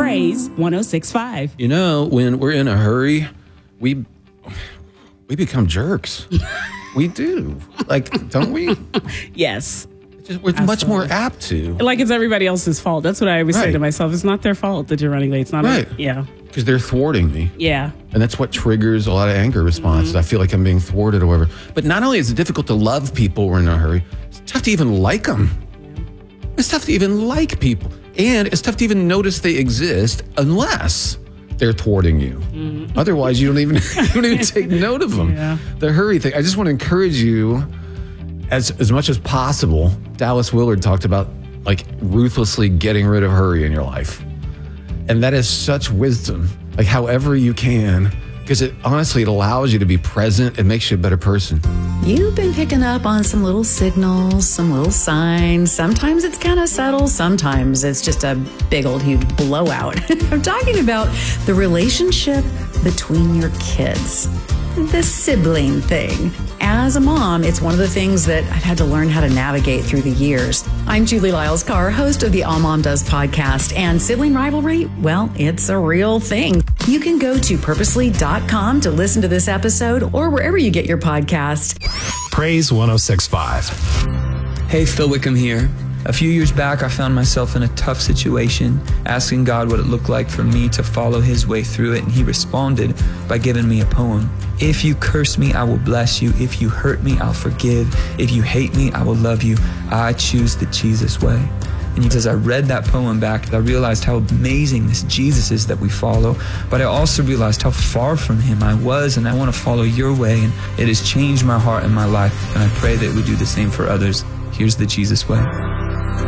Praise 106.5. You know, when we're in a hurry, we become jerks. We do. Like, don't we? Yes. We're much more apt to. Like it's everybody else's fault. That's what I always say to myself. It's not their fault that you're running late. It's not. Yeah. Because they're thwarting me. Yeah. And that's what triggers a lot of anger responses. I feel like I'm being thwarted or whatever. But not only is it difficult to love people when we're in a hurry, it's tough to even like them. It's tough to even like people. And it's tough to even notice they exist unless they're thwarting you. Otherwise, you don't even take note of them. Yeah. The hurry thing. I just want to encourage you, as much as possible. Dallas Willard talked about like ruthlessly getting rid of hurry in your life. And that is such wisdom, like however you can, because it allows you to be present. It makes you a better person. You've been picking up on some little signals, some little signs. Sometimes it's kind of subtle. Sometimes it's just a big old huge blowout. I'm talking about the relationship between your kids. The sibling thing. As a mom, it's one of the things that I've had to learn how to navigate through the years. I'm Julie Lyles-Carr, host of the All Mom Does podcast, and sibling rivalry, well, it's a real thing. You can go to purposely.com to listen to this episode or wherever you get your podcast. Praise 106.5. Hey, Phil Wickham here. A few years back, I found myself in a tough situation, asking God what it looked like for me to follow his way through it, and he responded by giving me a poem. If you curse me, I will bless you. If you hurt me, I'll forgive. If you hate me, I will love you. I choose the Jesus way. And as I read that poem back, I realized how amazing this Jesus is that we follow, but I also realized how far from him I was, and I want to follow your way, and it has changed my heart and my life, and I pray that it would do the same for others. Here's the Jesus way.